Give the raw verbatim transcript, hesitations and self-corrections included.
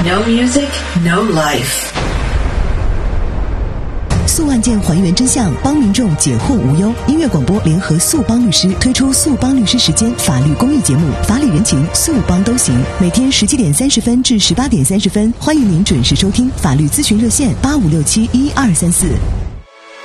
No music, no life. 诉案件还原真相，帮民众解惑无忧。音乐广播联合诉帮律师推出诉帮律师时间法律公益节目，法理人情，诉帮都行。每天十七点三十分至十八点三十分，欢迎您准时收听。法律咨询热线八五六七一二三四。